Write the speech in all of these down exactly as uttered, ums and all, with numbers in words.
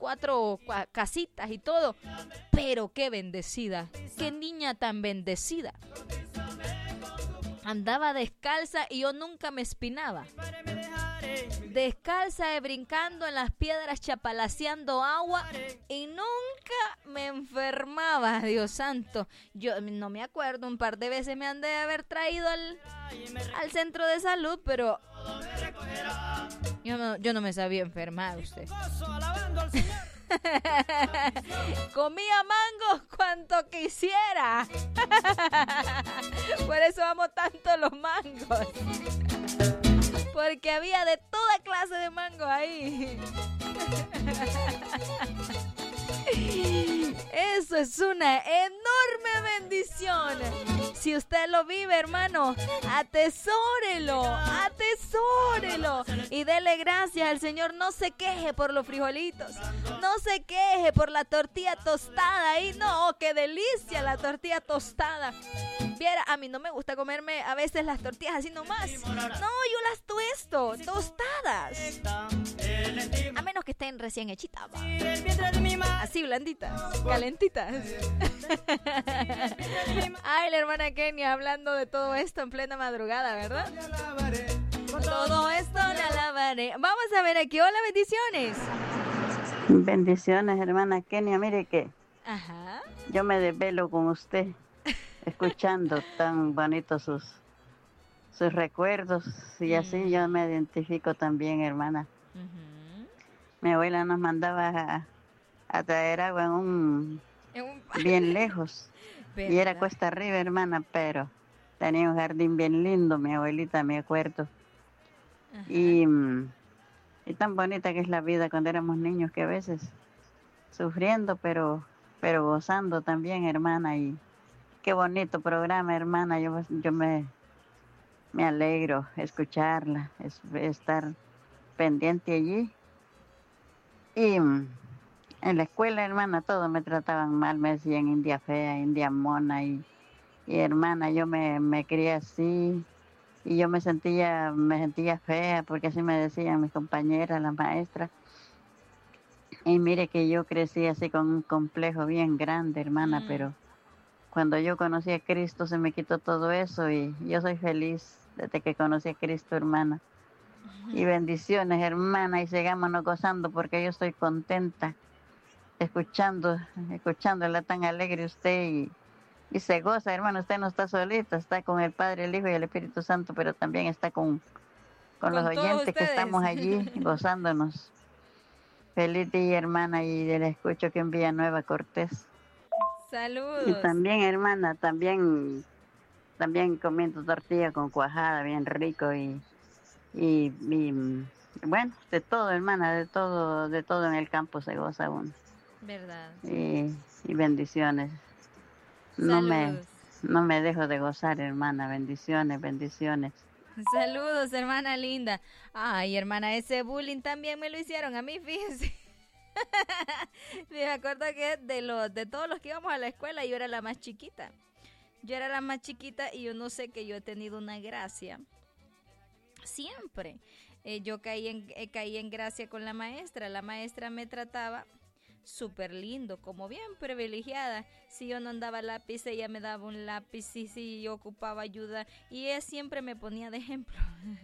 cuatro cua- casitas y todo. Pero qué bendecida, qué niña tan bendecida. Andaba descalza y yo nunca me espinaba. Descalza, eh, brincando en las piedras, chapalaceando agua y nunca me enfermaba, Dios santo. Yo no me acuerdo, un par de veces me han de haber traído al, al centro de salud, pero yo no, yo no me sabía enfermar, usted. Comía mangos cuanto quisiera. Por eso amo tanto los mangos. Porque había de toda clase de mango ahí. Eso es una enorme bendición. Si usted lo vive, hermano, atesórelo, atesórelo y dele gracias al Señor. No se queje por los frijolitos, no se queje por la tortilla tostada ahí. No, qué delicia la tortilla tostada. Viera, a mí no me gusta comerme a veces las tortillas así nomás. No, yo las tuesto, tostadas. A menos que estén recién hechitas, va. Así blanditas, calentitas. Ay, la hermana Kenia hablando de todo esto en plena madrugada, ¿verdad? Todo esto le alabaré. Vamos a ver aquí. Hola, bendiciones. Bendiciones, hermana Kenia. Mire que Ajá. yo me desvelo con usted, escuchando tan bonitos sus, sus recuerdos. Y así Mm. yo me identifico también, hermana. Uh-huh. Mi abuela nos mandaba a, a traer agua en un, En un... bien lejos. Y era cuesta arriba, hermana, pero tenía un jardín bien lindo, mi abuelita, me acuerdo. Y, y tan bonita que es la vida cuando éramos niños, que a veces sufriendo, pero, pero gozando también, hermana. Y qué bonito programa, hermana. Yo, yo me, me alegro escucharla, es, estar pendiente allí. Y en la escuela, hermana, todos me trataban mal, me decían india fea, india mona. Y, y hermana, yo me, me crié así. Y yo me sentía, me sentía fea, porque así me decían mis compañeras, las maestras. Y mire que yo crecí así con un complejo bien grande, hermana, mm. pero cuando yo conocí a Cristo se me quitó todo eso y yo soy feliz desde que conocí a Cristo, hermana. Uh-huh. Y bendiciones, hermana, y sigámonos gozando porque yo estoy contenta escuchando, escuchándola tan alegre usted y, y se goza, hermano. Usted no está solita, está con el Padre, el Hijo y el Espíritu Santo, pero también está con, con, con los oyentes que estamos allí gozándonos. Feliz día, hermana, y le escucho que en Villanueva Cortés. Saludos. Y también, hermana, también, también comiendo tortilla con cuajada, bien rico y, y, y bueno, de todo, hermana, de todo, de todo en el campo se goza uno. Verdad. Y, y bendiciones. No me, no me dejo de gozar, hermana. Bendiciones, bendiciones. Saludos, hermana linda. Ay, hermana, ese bullying también me lo hicieron a mí, fíjense. Me acuerdo que de los, de todos los que íbamos a la escuela, yo era la más chiquita. Yo era la más chiquita y yo no sé que yo he tenido una gracia. Siempre. Eh, yo caí en, eh, caí en gracia con la maestra. La maestra me trataba súper lindo, como bien privilegiada. Si yo no andaba lápiz, ella me daba un lápiz, y si yo ocupaba ayuda, y ella siempre me ponía de ejemplo.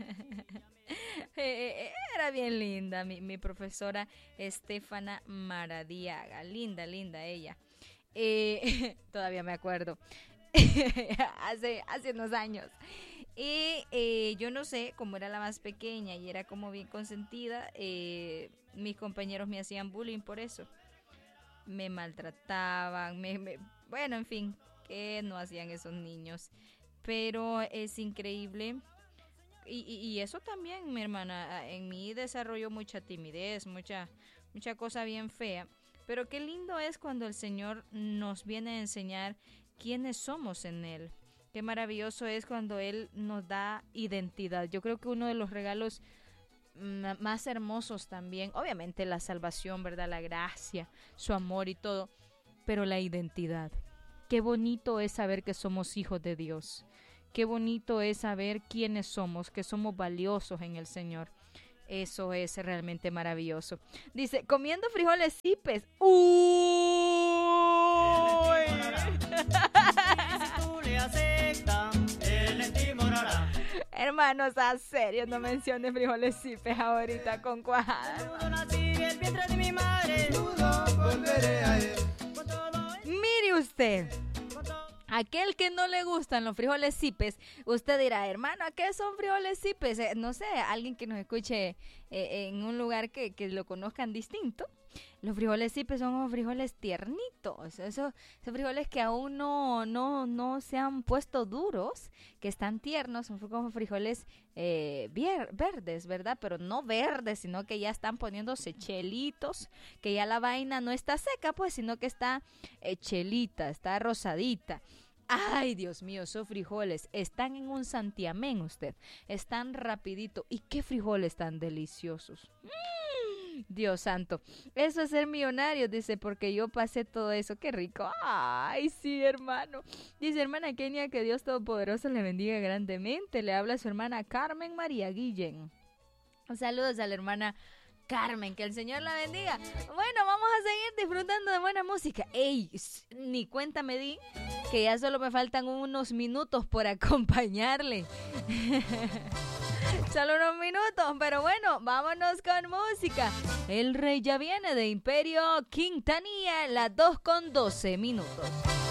Era bien linda mi, mi profesora Estefana Maradiaga, linda, linda ella. Eh, todavía me acuerdo. hace, hace unos años. Y eh, yo no sé, como era la más pequeña y era como bien consentida, eh, mis compañeros me hacían bullying por eso. Me maltrataban, me, me, bueno, en fin, que no hacían esos niños. Pero es increíble. Y, y, y eso también, mi hermana, en mí desarrolló mucha timidez, mucha, mucha cosa bien fea. Pero qué lindo es cuando el Señor nos viene a enseñar quiénes somos en Él. Qué maravilloso es cuando Él nos da identidad. Yo creo que uno de los regalos más hermosos también, obviamente la salvación, ¿verdad? La gracia, su amor y todo, pero la identidad. Qué bonito es saber que somos hijos de Dios. Qué bonito es saber quiénes somos, que somos valiosos en el Señor. Eso es realmente maravilloso. Dice, comiendo frijoles sipes. ¡Uy! Hermanos, a serio, no menciones frijoles sipes ahorita con cuajada. Mire usted, aquel que no le gustan los frijoles sipes, usted dirá, hermano, ¿qué son frijoles sipes? Eh, no sé, alguien que nos escuche eh, en un lugar que, que lo conozcan distinto. Los frijoles sipes son unos frijoles tiernitos, esos, esos frijoles que aún no, no, no se han puesto duros, que están tiernos, son como frijoles eh, vier, verdes, ¿verdad? Pero no verdes, sino que ya están poniéndose chelitos, que ya la vaina no está seca, pues, sino que está eh, chelita, está rosadita. Ay, Dios mío, esos frijoles están en un santiamén usted, están rapidito. ¿Y qué frijoles tan deliciosos? ¡Mmm! Dios santo, eso es ser millonario, dice, porque yo pasé todo eso, qué rico. Ay, sí, hermano. Dice, hermana Kenia, que Dios Todopoderoso le bendiga grandemente. Le habla su hermana Carmen María Guillén. Saludos a la hermana Carmen, que el Señor la bendiga. Bueno, vamos a seguir disfrutando de buena música. Ey, ni cuenta me di que ya solo me faltan unos minutos por acompañarle. Solo unos minutos, pero bueno, vámonos con música. El Rey ya viene de Imperio Quintanilla, las dos con doce minutos.